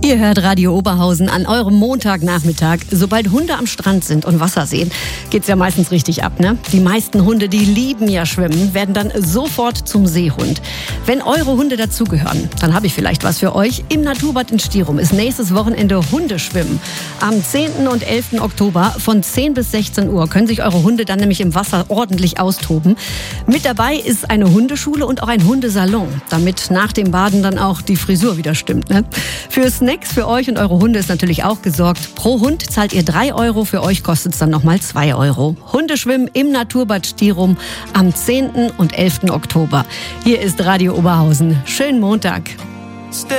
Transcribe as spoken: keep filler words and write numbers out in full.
Ihr hört Radio Oberhausen an eurem Montagnachmittag. Sobald Hunde am Strand sind und Wasser sehen, geht's ja meistens richtig ab, ne? Die meisten Hunde, die lieben ja Schwimmen, werden dann sofort zum Seehund. Wenn eure Hunde dazugehören, dann habe ich vielleicht was für euch. Im Naturbad in Stirum ist nächstes Wochenende Hundeschwimmen. Am zehnten und elften Oktober von zehn bis sechzehn Uhr können sich eure Hunde dann nämlich im Wasser ordentlich austoben. Mit dabei ist eine Hundeschule und auch ein Hundesalon, damit nach dem Baden dann auch die Frisur wieder stimmt, ne? Für Snacks für euch und eure Hunde ist natürlich auch gesorgt. Pro Hund zahlt ihr drei Euro, für euch kostet es dann nochmal zwei Euro. Hundeschwimmen im Naturbad Stirum am zehnten und elften Oktober. Hier ist Radio Oberhausen. Schönen Montag.